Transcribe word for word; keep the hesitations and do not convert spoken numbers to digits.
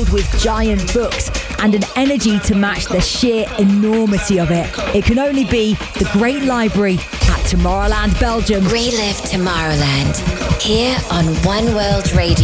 filled with giant books and an energy to match the sheer enormity of it. It can only be the Great Library at Tomorrowland, Belgium. Relive Tomorrowland here on One World Radio.